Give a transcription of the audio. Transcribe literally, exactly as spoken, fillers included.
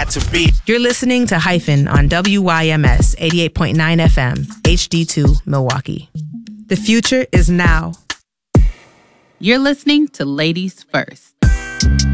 had to be. You're listening to Hyphen on W Y M S eighty-eight point nine F M, H D two, Milwaukee. The future is now. You're listening to Ladies First.